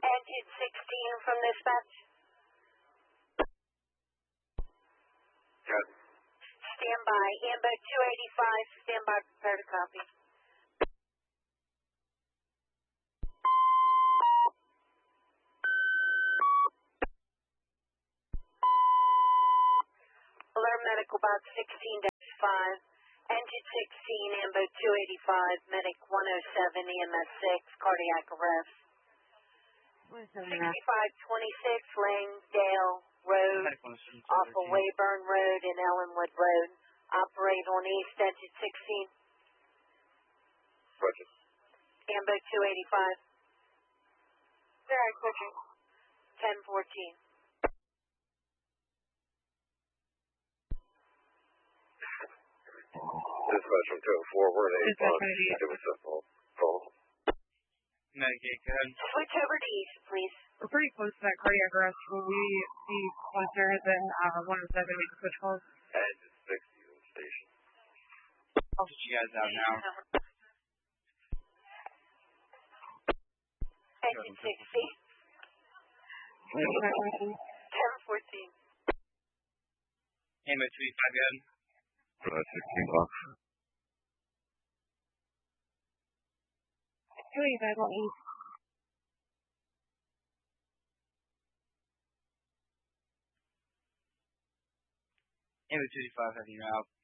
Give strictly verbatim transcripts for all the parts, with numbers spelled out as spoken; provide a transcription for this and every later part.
Engine sixteen from dispatch. Good. Stand by. Ambo two eighty-five, stand by, prepare to copy. Alert medical box sixteen dash five. Engine sixteen, Ambo two eighty-five, medic one oh seven, E M S six, cardiac arrest. sixty-five twenty-six Langdale Road, off of Wayburn Road and Ellenwood Road. Operate on East, engine sixteen. Roger. Ambo two eighty-five. Very quickly. ten fourteen. Dispatch from two oh four, we're at eight blocks. Give us a full. Full. Medicaid, go ahead. Switch over to East, please. We're pretty close to that cardiac arrest. Will we see Foster has been uh, one oh seven, make the switch calls? Engine sixty on station. I'll put you guys out now. Engine sixty. ten fourteen. Ambo two eighty-five, go ahead. For that sixteen blocks. two eighty-five on East. Ambo two eighty-five, heading you out.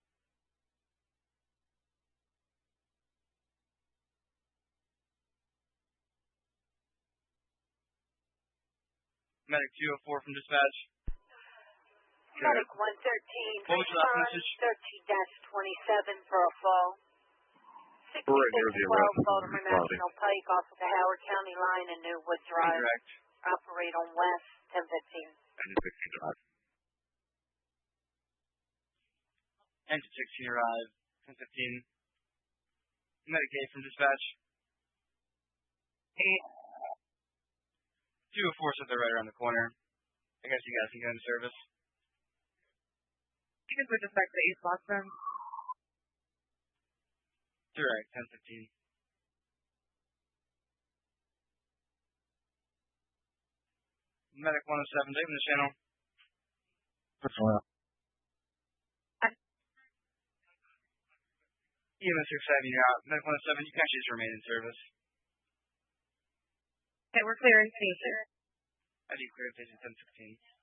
Medic two oh four from dispatch. Medic one thirteen, What was your last message? thirteen dash twenty-seven for a fall. We're right near the sixty-six twelve arrest. Baltimore National Pike off of the Howard County line and Newwood Drive. Incorrect. Operate on West, ten fifteen. Engine sixteen drive. Engine sixteen arrive, ten fifteen. Medicaid from dispatch. Eight. two oh four said they're right around the corner. I guess you guys can go into service. You can switch us back to the East box then. Direct, ten fifteen. Medic one oh seven, Dave in the channel. What's going on? E M S six seven, you're out. Medic one oh seven, you can actually just remain in service. Okay, we're clearing station. I do clear station ten sixteen.